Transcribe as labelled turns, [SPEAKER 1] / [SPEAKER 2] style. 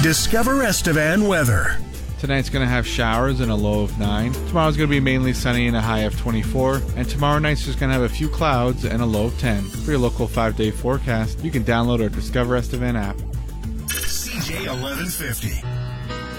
[SPEAKER 1] Discover Estevan weather.
[SPEAKER 2] Tonight's going to have showers and a low of 9. Tomorrow's going to be mainly sunny and a high of 24. And tomorrow night's just going to have a few clouds and a low of 10. For your local 5-day forecast, you can download our Discover Estevan app.
[SPEAKER 1] CJ 1150.